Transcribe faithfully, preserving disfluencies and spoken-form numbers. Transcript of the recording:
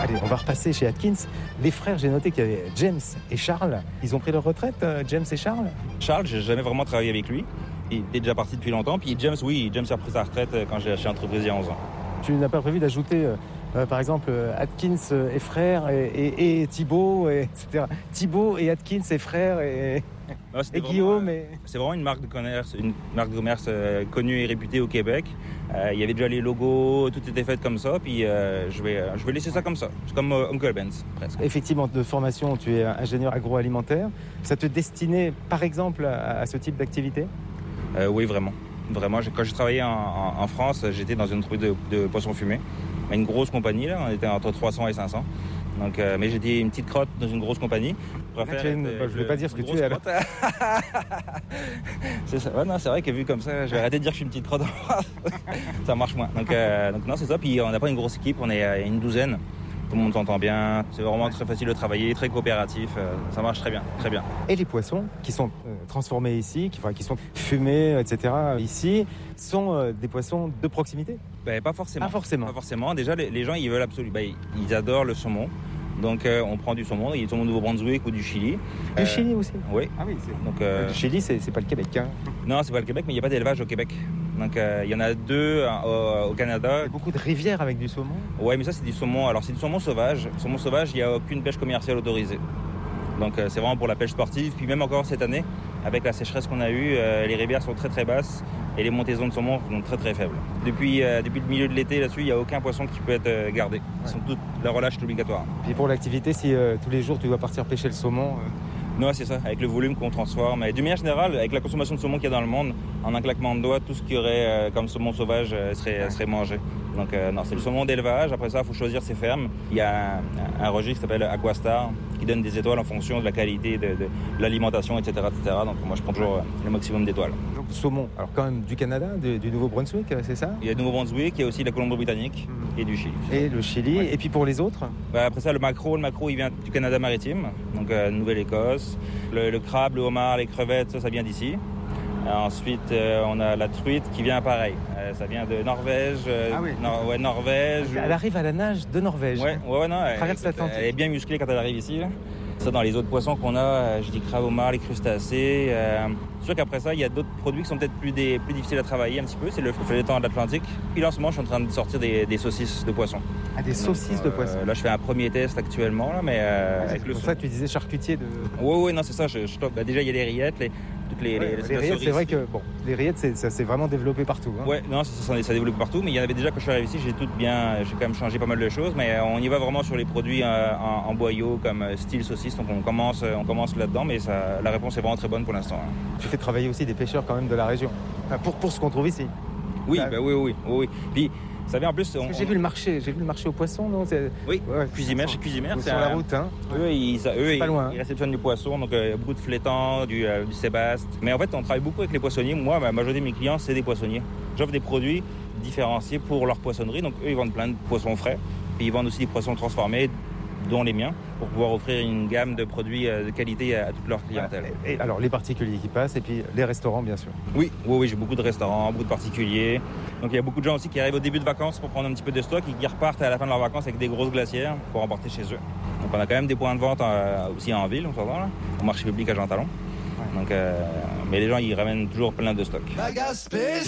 Allez, on va repasser chez Atkins. Les frères, j'ai noté qu'il y avait James et Charles. Ils ont pris leur retraite, euh, James et Charles? Charles, j'ai jamais vraiment travaillé avec lui. Il était déjà parti depuis longtemps. Puis James, oui, James a pris sa retraite quand j'ai acheté l'entreprise il y a onze ans. Tu n'as pas prévu d'ajouter, euh, euh, par exemple, Atkins et frères et, et, et Thibaut, et, etc. Thibaut et Atkins et frères et, non, et Guillaume. Et... C'est vraiment une marque de commerce, une marque de commerce euh, connue et réputée au Québec. Euh, il y avait déjà les logos, tout était fait comme ça. Puis euh, je vais, je vais laisser ça comme ça. C'est comme euh, Uncle Ben's, presque. Effectivement, de formation, tu es ingénieur agroalimentaire. Ça te destinait, par exemple, à, à ce type d'activité? euh, Oui, vraiment. Vraiment, quand j'ai travaillé en, en, en France, j'étais dans une entreprise de, de poissons fumés. Une grosse compagnie, là, on était entre trois cents et cinq cents. Donc, euh, mais j'étais une petite crotte dans une grosse compagnie. Je ne vais pas dire ce que tu es alors. c'est ça. Ouais, non, c'est vrai que vu comme ça, je vais arrêter de dire que je suis une petite crotte. Ça marche moins. Donc, euh, donc non, c'est ça. Puis on n'a pas une grosse équipe, on est euh, une douzaine. Tout le monde s'entend bien. C'est vraiment très facile de travailler, très coopératif. Euh, ça marche très bien, très bien. Et les poissons qui sont euh, transformés ici, qui, enfin, qui sont fumés, et cetera ici, sont euh, des poissons de proximité? Ben, pas forcément. Pas forcément. Pas forcément. Déjà, les, les gens, ils veulent absolument. Ben, ils adorent le saumon. Donc, euh, on prend du saumon. Il y a du saumon du Nouveau-Brunswick ou du Chili. Du euh, Chili aussi? Oui. Ah oui. C'est... Donc, euh... Le Chili, c'est, c'est pas le Québec, hein? Non, c'est pas le Québec, mais il n'y a pas d'élevage au Québec. Donc, euh, il y en a deux euh, au Canada. Il y a beaucoup de rivières avec du saumon? Oui, mais ça, c'est du saumon. Alors, c'est du saumon sauvage. Saumon sauvage, il n'y a aucune pêche commerciale autorisée. Donc, euh, c'est vraiment pour la pêche sportive. Puis, même encore cette année, avec la sécheresse qu'on a eue, euh, les rivières sont très, très basses et les montaisons de saumon sont très, très faibles. Depuis, euh, depuis le milieu de l'été, là-dessus, il n'y a aucun poisson qui peut être euh, gardé. Ils sont toutes, la relâche est obligatoire. Puis, pour l'activité, si euh, tous les jours, tu dois partir pêcher le saumon... Euh... Non, c'est ça, avec le volume qu'on transforme. Et d'une manière générale, avec la consommation de saumon qu'il y a dans le monde, en un claquement de doigts, tout ce qu'il y aurait euh, comme saumon sauvage euh, serait, serait mangé. Donc euh, non, c'est le saumon d'élevage. Après ça, il faut choisir ses fermes. Il y a un, un registre qui s'appelle Aquastar, qui donne des étoiles en fonction de la qualité de, de, de l'alimentation, et cetera, et cetera. Donc moi, je prends toujours euh, le maximum d'étoiles. Donc saumon, alors quand même du Canada, du, du Nouveau-Brunswick, c'est ça? Il y a du Nouveau-Brunswick, il y a aussi la Colombie-Britannique mmh. et du Chili. Et le Chili, ouais. Et puis pour les autres? Bah, après ça, le maquereau, le maquereau, il vient du Canada maritime, donc euh, Nouvelle-Écosse. Le, le crabe, le homard, les crevettes, ça, ça vient d'ici. Ensuite, euh, on a la truite qui vient pareil. Euh, ça vient de Norvège. Euh, ah oui. Nor- ouais, Norvège. Elle arrive à la nage de Norvège. Ouais, ouais, ouais non. Elle traverse l'Atlantique. Elle est bien musclée quand elle arrive ici. Là. Ça, dans les autres poissons qu'on a, euh, je dis crabe, homard, les crustacés. Euh, c'est sûr qu'après ça, il y a d'autres produits qui sont peut-être plus, des, plus difficiles à travailler un petit peu. C'est le feuilleton de l'Atlantique. Puis là, en ce moment, je suis en train de sortir des, des saucisses de poisson. Ah, des saucisses Donc, de poisson. Euh, là, je fais un premier test actuellement, là, mais euh, ah, avec le. Pour ça, tu disais charcutier de. Oui, oui, non, c'est ça. Je, je, bah, déjà, il y a les rillettes, les. Toutes les, ouais, les, les rillettes, c'est vrai que bon, les rillettes, c'est, ça s'est vraiment développé partout. Hein. Ouais, non, ça, ça, ça s'est développé partout, mais il y en avait déjà quand je suis arrivé ici, j'ai tout bien, j'ai quand même changé pas mal de choses, mais on y va vraiment sur les produits euh, en, en boyau comme style saucisse, donc on commence, on commence là-dedans, mais ça, la réponse est vraiment très bonne pour l'instant. Hein. Tu fais travailler aussi des pêcheurs quand même de la région, enfin, pour pour ce qu'on trouve ici. Oui, bah, oui, oui, oui, oui. Puis ça vient en plus. On, j'ai on... vu le marché, j'ai vu le marché aux poissons, non? C'est... Oui. Ouais, Cuisimer, chez Cuisimer, c'est sur un... la route, hein. Eux, ils, ça, eux, c'est ils, pas loin, ils hein. réceptionnent du poisson, donc euh, beaucoup de flétans, du, euh, du sébaste. Mais en fait, on travaille beaucoup avec les poissonniers. Moi, la majorité de mes clients, c'est des poissonniers. J'offre des produits différenciés pour leur poissonnerie. Donc eux, ils vendent plein de poissons frais. Puis ils vendent aussi des poissons transformés, dont les miens, pour pouvoir offrir une gamme de produits de qualité à toute leur clientèle. Et alors, les particuliers qui passent, et puis les restaurants, bien sûr. Oui, oui, oui, j'ai beaucoup de restaurants, beaucoup de particuliers. Donc, il y a beaucoup de gens aussi qui arrivent au début de vacances pour prendre un petit peu de stock et qui repartent à la fin de leurs vacances avec des grosses glacières pour emporter chez eux. Donc, on a quand même des points de vente euh, aussi en ville, on s'entend, là, au marché public à Jean Talon. Ouais. Donc, euh, mais les gens, ils ramènent toujours plein de stock.